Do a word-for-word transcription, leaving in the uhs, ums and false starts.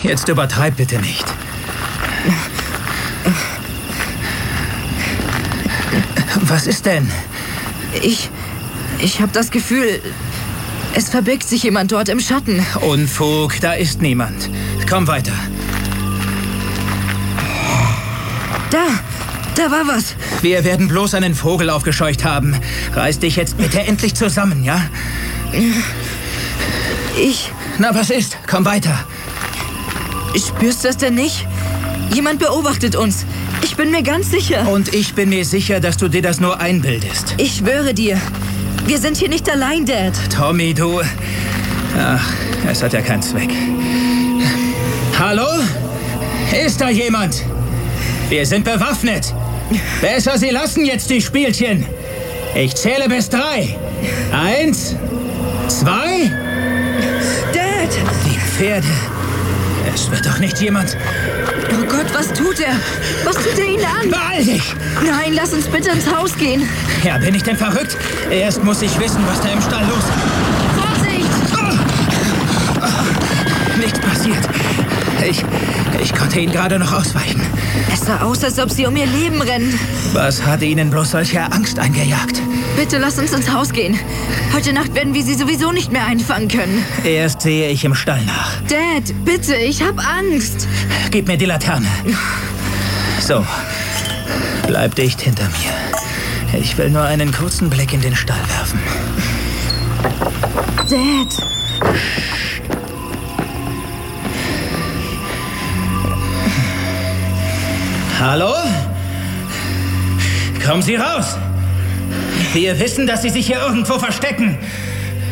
Jetzt übertreib bitte nicht. Was ist denn? Ich... Ich habe das Gefühl, es verbirgt sich jemand dort im Schatten. Unfug, da ist niemand. Komm weiter. Da, da war was. Wir werden bloß einen Vogel aufgescheucht haben. Reiß dich jetzt bitte endlich zusammen, ja? Ich... Na, was ist? Komm weiter. Spürst du das denn nicht? Jemand beobachtet uns. Ich bin mir ganz sicher. Und ich bin mir sicher, dass du dir das nur einbildest. Ich schwöre dir. Wir sind hier nicht allein, Dad. Tommy, du... Ach, es hat ja keinen Zweck. Hallo? Ist da jemand? Wir sind bewaffnet. Besser, Sie lassen jetzt die Spielchen. Ich zähle bis drei. Eins, zwei... Dad! Die Pferde. Es wird doch nicht jemand... Oh Gott, was tut er? Was tut er ihnen an? Beeil dich! Nein, lass uns bitte ins Haus gehen. Ja, bin ich denn verrückt? Erst muss ich wissen, was da im Stall los ist. Vorsicht! Oh! Oh! Nichts passiert. Ich, ich konnte ihnen gerade noch ausweichen. Es sah aus, als ob sie um ihr Leben rennen. Was hat ihnen bloß solche Angst eingejagt? Bitte lass uns ins Haus gehen. Heute Nacht werden wir sie sowieso nicht mehr einfangen können. Erst sehe ich im Stall nach. Dad, bitte, ich hab Angst. Gib mir die Laterne. So, bleib dicht hinter mir. Ich will nur einen kurzen Blick in den Stall werfen. Dad. Hallo? Kommen Sie raus! Wir wissen, dass Sie sich hier irgendwo verstecken.